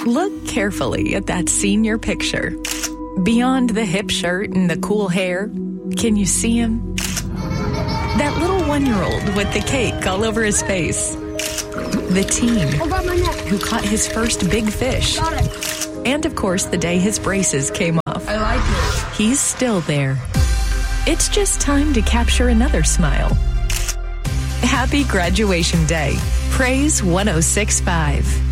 Look carefully at that senior picture. Beyond the hip shirt and the cool hair, can you see him? That little 1-year-old with the cake all over his face. The teen who caught his first big fish. And of course, the day his braces came off. I like it. He's still there. It's just time to capture another smile. Happy graduation day. Praise 106.5.